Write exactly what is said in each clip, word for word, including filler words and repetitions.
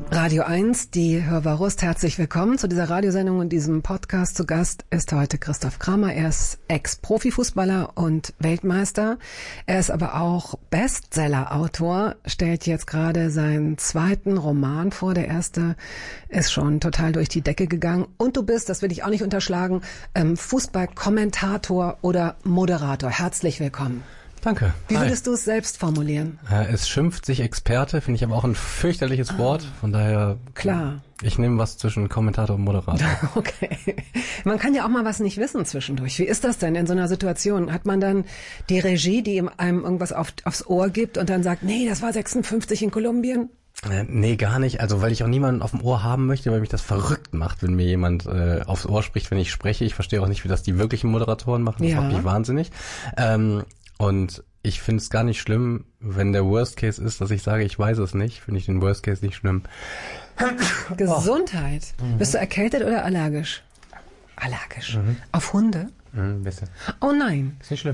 Radio eins, die Hörbarust, herzlich willkommen zu dieser Radiosendung und diesem Podcast. Zu Gast ist heute Christoph Kramer. Er ist Ex-Profifußballer und Weltmeister. Er ist aber auch Bestseller-Autor, stellt jetzt gerade seinen zweiten Roman vor. Der erste ist schon total durch die Decke gegangen. Und du bist, das will ich auch nicht unterschlagen, Fußballkommentator oder Moderator. Herzlich willkommen. Danke. Wie würdest du es selbst formulieren? Äh, es schimpft sich Experte, finde ich aber auch ein fürchterliches ah, Wort. Von daher, klar. Ich nehme was zwischen Kommentator und Moderator. Okay. Man kann ja auch mal was nicht wissen zwischendurch. Wie ist das denn in so einer Situation? Hat man dann die Regie, die einem irgendwas auf, aufs Ohr gibt und dann sagt, nee, das war sechsundfünfzig in Kolumbien? Äh, nee, gar nicht. Also weil ich auch niemanden auf dem Ohr haben möchte, weil mich das verrückt macht, wenn mir jemand äh, aufs Ohr spricht, wenn ich spreche. Ich verstehe auch nicht, wie das die wirklichen Moderatoren machen. Das ja. macht mich wahnsinnig. Ähm, Und ich finde es gar nicht schlimm, wenn der Worst Case ist, dass ich sage, ich weiß es nicht. Finde ich den Worst Case nicht schlimm. Gesundheit. Oh. Mhm. Bist du erkältet oder allergisch? Allergisch. Mhm. Auf Hunde? Mhm, bisschen. Oh nein. Ist nicht schlimm.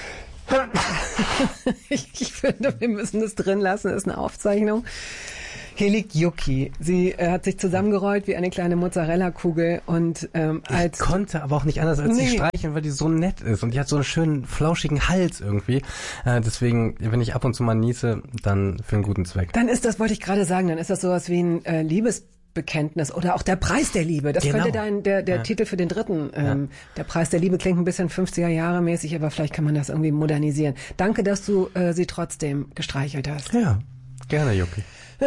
ich, ich finde, wir müssen das drin lassen. Das ist eine Aufzeichnung. Hier liegt Yuki. Sie äh, hat sich zusammengerollt wie eine kleine Mozzarella-Kugel und ähm, als ich konnte aber auch nicht anders als nee. sie streicheln, weil die so nett ist und die hat so einen schönen flauschigen Hals irgendwie. Äh, deswegen, wenn ich ab und zu mal niese, dann für einen guten Zweck. Dann ist das, wollte ich gerade sagen, dann ist das sowas wie ein äh, Liebesbekenntnis oder auch der Preis der Liebe. Das genau. könnte dein der der ja. Titel für den dritten. Ähm, ja. Der Preis der Liebe klingt ein bisschen fünfziger Jahre mäßig, aber vielleicht kann man das irgendwie modernisieren. Danke, dass du äh, sie trotzdem gestreichelt hast. Ja, gerne, Yuki.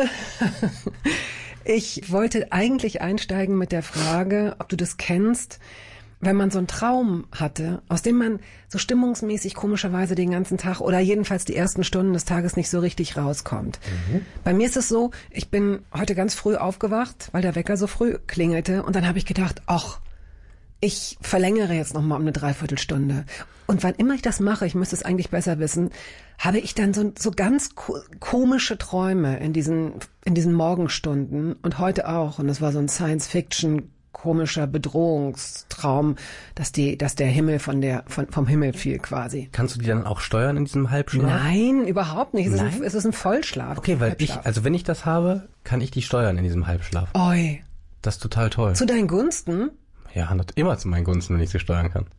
Ich wollte eigentlich einsteigen mit der Frage, ob du das kennst, wenn man so einen Traum hatte, aus dem man so stimmungsmäßig komischerweise den ganzen Tag oder jedenfalls die ersten Stunden des Tages nicht so richtig rauskommt. Mhm. Bei mir ist es so, ich bin heute ganz früh aufgewacht, weil der Wecker so früh klingelte und dann habe ich gedacht, ach, ich verlängere jetzt noch mal um eine Dreiviertelstunde. Und wann immer ich das mache, ich müsste es eigentlich besser wissen, habe ich dann so, so ganz ko- komische Träume in diesen, in diesen Morgenstunden und heute auch. Und es war so ein Science-Fiction komischer Bedrohungstraum, dass die, dass der Himmel von der, von, vom Himmel fiel quasi. Kannst du die dann auch steuern in diesem Halbschlaf? Nein, überhaupt nicht. Es, Nein? Ist, ein, es ist ein Vollschlaf. Okay, weil Halbschlaf. ich, also wenn ich das habe, kann ich die steuern in diesem Halbschlaf. Oi. Das ist total toll. Zu deinen Gunsten? Ja, immer zu meinen Gunsten, wenn ich sie steuern kann.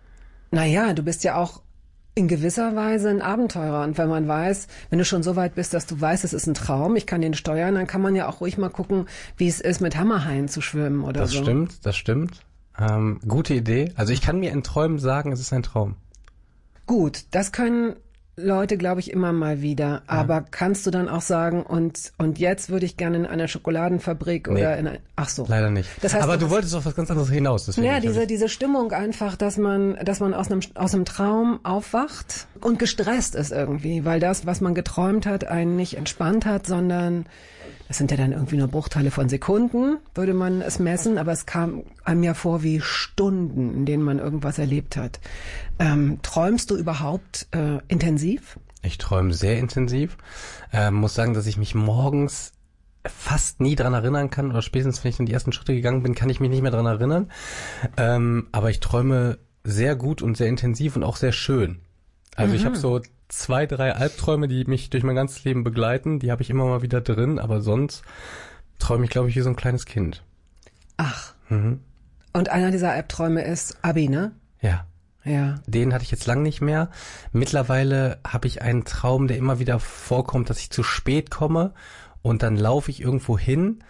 Naja, du bist ja auch in gewisser Weise ein Abenteurer. Und wenn man weiß, wenn du schon so weit bist, dass du weißt, es ist ein Traum, ich kann den steuern, dann kann man ja auch ruhig mal gucken, wie es ist, mit Hammerhaien zu schwimmen oder das so. Das stimmt, das stimmt. Ähm, gute Idee. Also ich kann mir in Träumen sagen, es ist ein Traum. Gut, das können Leute, glaube ich, immer mal wieder. Aber ja. kannst du dann auch sagen, und und jetzt würde ich gerne in einer Schokoladenfabrik nee, oder in ein, ach so. Leider nicht. Das heißt, aber du wolltest auf was ganz anderes hinaus. Deswegen ja, diese diese Stimmung einfach, dass man dass man aus einem aus einem Traum aufwacht und gestresst ist irgendwie, weil das, was man geträumt hat, einen nicht entspannt hat, sondern das sind ja dann irgendwie nur Bruchteile von Sekunden, würde man es messen, aber es kam einem ja vor wie Stunden, in denen man irgendwas erlebt hat. Ähm, träumst du überhaupt äh, intensiv? Ich träume sehr intensiv. Ähm, muss sagen, dass ich mich morgens fast nie dran erinnern kann oder spätestens, wenn ich dann die ersten Schritte gegangen bin, kann ich mich nicht mehr dran erinnern. Ähm, aber ich träume sehr gut und sehr intensiv und auch sehr schön. Also mhm. ich habe so zwei, drei Albträume, die mich durch mein ganzes Leben begleiten. Die habe ich immer mal wieder drin, aber sonst träume ich, glaube ich, wie so ein kleines Kind. Ach. Mhm. Und einer dieser Albträume ist Abi, ne? Ja. Ja. Den hatte ich jetzt lang nicht mehr. Mittlerweile habe ich einen Traum, der immer wieder vorkommt, dass ich zu spät komme und dann laufe ich irgendwo hin.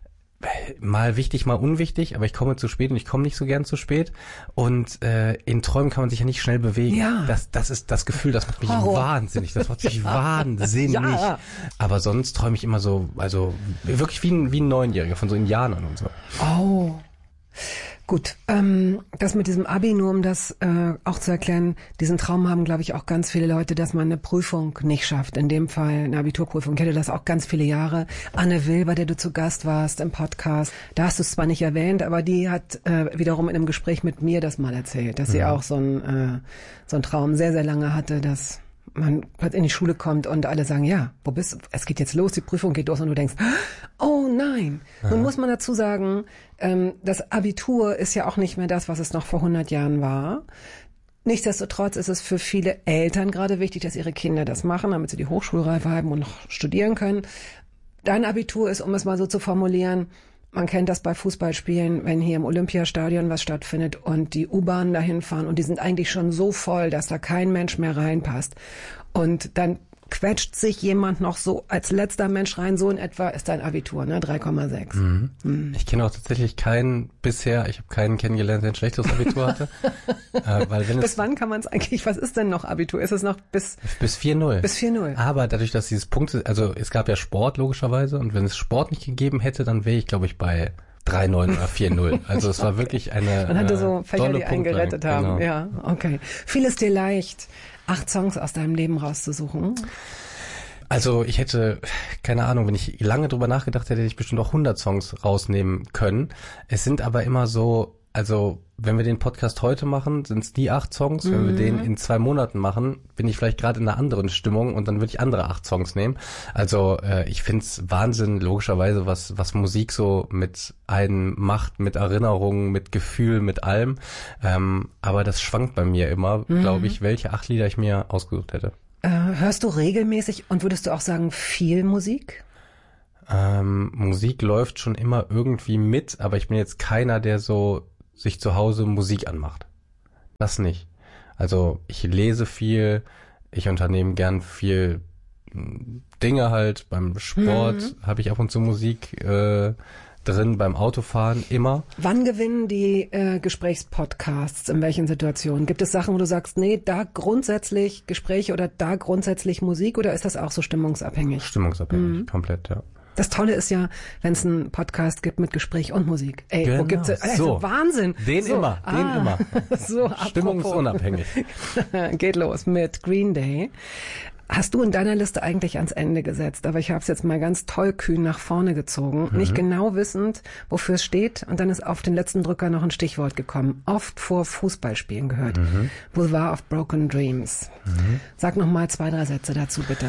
Mal wichtig, mal unwichtig, aber ich komme zu spät und ich komme nicht so gern zu spät. Und äh, in Träumen kann man sich ja nicht schnell bewegen. Ja. Das, das ist das Gefühl, das macht mich Horror. wahnsinnig. Das macht mich ja. wahnsinnig. Ja. Aber sonst träume ich immer so, also wirklich wie ein, wie ein Neunjähriger von so Indianern und so. Oh. Gut, ähm, das mit diesem Abi, nur um das äh, auch zu erklären, diesen Traum haben, glaube ich, auch ganz viele Leute, dass man eine Prüfung nicht schafft. In dem Fall eine Abiturprüfung. Ich hatte das auch ganz viele Jahre. Anne Will, bei der du zu Gast warst im Podcast, da hast du es zwar nicht erwähnt, aber die hat äh, wiederum in einem Gespräch mit mir das mal erzählt, dass ja. sie auch so ein äh, so einen Traum sehr, sehr lange hatte, dass man in die Schule kommt und alle sagen, ja, wo bist du? Es geht jetzt los, die Prüfung geht los und du denkst, oh nein. Aha. Nun muss man dazu sagen, ähm, das Abitur ist ja auch nicht mehr das, was es noch vor hundert Jahren war. Nichtsdestotrotz ist es für viele Eltern gerade wichtig, dass ihre Kinder das machen, damit sie die Hochschulreife haben und noch studieren können. Dein Abitur ist, um es mal so zu formulieren, man kennt das bei Fußballspielen, wenn hier im Olympiastadion was stattfindet und die U-Bahnen dahin fahren und die sind eigentlich schon so voll, dass da kein Mensch mehr reinpasst. Und dann quetscht sich jemand noch so als letzter Mensch rein, so in etwa ist dein Abitur, ne? drei Komma sechs. Mhm. Mhm. Ich kenne auch tatsächlich keinen bisher, ich habe keinen kennengelernt, der ein schlechteres Abitur hatte. äh, weil wenn bis es, wann kann man es eigentlich, was ist denn noch Abitur? Ist es noch bis... Bis vier null. Bis vier null. Aber dadurch, dass dieses Punkte, also es gab ja Sport logischerweise und wenn es Sport nicht gegeben hätte, dann wäre ich, glaube ich, bei drei neun oder vier null. Also es war wirklich eine Man hatte so äh, Fächer, tolle die einen Punktlandung. gerettet haben. Genau. Ja, okay. Fiel es dir leicht, acht Songs aus deinem Leben rauszusuchen? Also ich hätte, keine Ahnung, wenn ich lange drüber nachgedacht hätte, hätte ich bestimmt auch hundert Songs rausnehmen können. Es sind aber immer so, also wenn wir den Podcast heute machen, sind es die acht Songs. Wenn mhm. wir den in zwei Monaten machen, bin ich vielleicht gerade in einer anderen Stimmung und dann würde ich andere acht Songs nehmen. Also äh, ich find's Wahnsinn, logischerweise, was was Musik so mit einem macht, mit Erinnerungen, mit Gefühl, mit allem. Ähm, aber das schwankt bei mir immer, mhm. glaube ich, welche acht Lieder ich mir ausgesucht hätte. Äh, hörst du regelmäßig und würdest du auch sagen viel Musik? Ähm, Musik läuft schon immer irgendwie mit, aber ich bin jetzt keiner, der so sich zu Hause Musik anmacht. Das nicht. Also ich lese viel, ich unternehme gern viel Dinge halt. Beim Sport mhm. habe ich ab und zu Musik äh, drin, beim Autofahren immer. Wann gewinnen die äh, Gesprächspodcasts? In welchen Situationen? Gibt es Sachen, wo du sagst, nee, da grundsätzlich Gespräche oder da grundsätzlich Musik oder ist das auch so stimmungsabhängig? Stimmungsabhängig, mhm. komplett, ja. Das Tolle ist ja, wenn es einen Podcast gibt mit Gespräch und Musik. Ey, genau. wo gibt's also so. Wahnsinn. Den so. immer, den ah. immer. so, stimmungsunabhängig. Geht los mit Green Day. Hast du in deiner Liste eigentlich ans Ende gesetzt, aber ich habe es jetzt mal ganz tollkühn nach vorne gezogen, mhm. nicht genau wissend, wofür es steht und dann ist auf den letzten Drücker noch ein Stichwort gekommen. Oft vor Fußballspielen gehört. Mhm. Boulevard of Broken Dreams. Mhm. Sag noch mal zwei, drei Sätze dazu, bitte.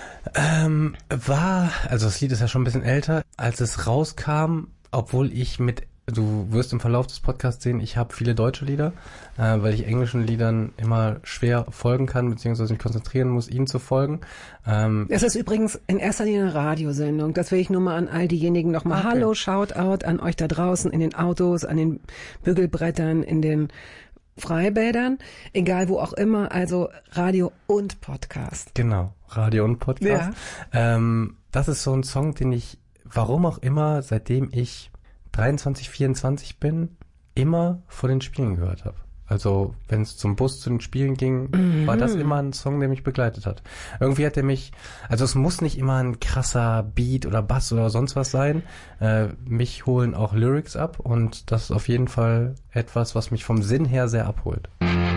Ähm, war, also das Lied ist ja schon ein bisschen älter, als es rauskam, obwohl ich mit, du wirst im Verlauf des Podcasts sehen, ich habe viele deutsche Lieder, äh, weil ich englischen Liedern immer schwer folgen kann, beziehungsweise mich konzentrieren muss, ihnen zu folgen. Ähm, es ist übrigens in erster Linie eine Radiosendung, das will ich nur mal an all diejenigen nochmal, okay. Hallo, Shoutout an euch da draußen in den Autos, an den Bügelbrettern, in den Freibädern, egal wo auch immer, also Radio und Podcast. Genau, Radio und Podcast. Ja. Ähm, das ist so ein Song, den ich, warum auch immer, seitdem ich dreiundzwanzig, vierundzwanzig bin, immer vor den Spielen gehört habe. Also wenn es zum Bus zu den Spielen ging, mhm. war das immer ein Song, der mich begleitet hat. Irgendwie hat er mich, also es muss nicht immer ein krasser Beat oder Bass oder sonst was sein. Äh, mich holen auch Lyrics ab und das ist auf jeden Fall etwas, was mich vom Sinn her sehr abholt.